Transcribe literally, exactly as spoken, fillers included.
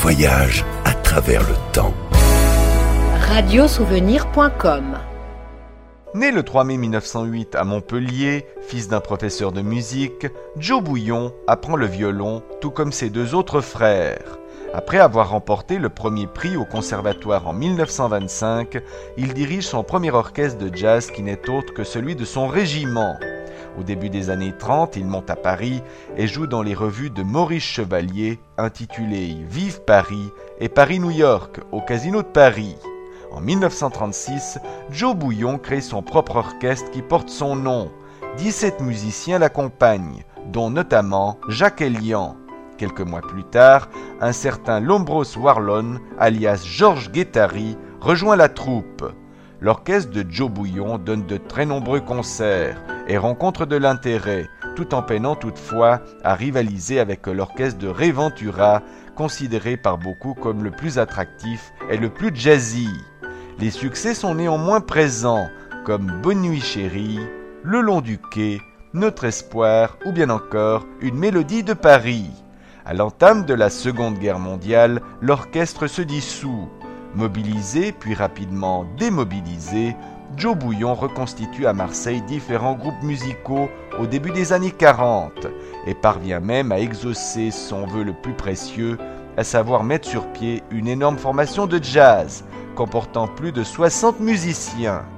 voyage à travers le temps. radio souvenir point com. Né le trois mai mille neuf cent huit à Montpellier, fils d'un professeur de musique, Joe Bouillon apprend le violon, tout comme ses deux autres frères. Après avoir remporté le premier prix au conservatoire en mille neuf cent vingt-cinq, il dirige son premier orchestre de jazz qui n'est autre que celui de son régiment. Au début des années trente, il monte à Paris et joue dans les revues de Maurice Chevalier intitulées « Vive Paris » et « Paris-New York » au Casino de Paris. En mille neuf cent trente-six, Joe Bouillon crée son propre orchestre qui porte son nom. dix-sept musiciens l'accompagnent, dont notamment Jacques Elian. Quelques mois plus tard, un certain Lombros Warlon, alias Georges Guettari, rejoint la troupe. L'orchestre de Joe Bouillon donne de très nombreux concerts et rencontre de l'intérêt, tout en peinant toutefois à rivaliser avec l'orchestre de Ray Ventura, considéré par beaucoup comme le plus attractif et le plus jazzy. Les succès sont néanmoins présents, comme Bonne nuit chérie, Le long du quai, Notre espoir ou bien encore Une mélodie de Paris. À l'entame de la Seconde Guerre mondiale, l'orchestre se dissout. Mobilisé puis rapidement démobilisé, Joe Bouillon reconstitue à Marseille différents groupes musicaux au début des années quarante et parvient même à exaucer son vœu le plus précieux, à savoir mettre sur pied une énorme formation de jazz comportant plus de soixante musiciens.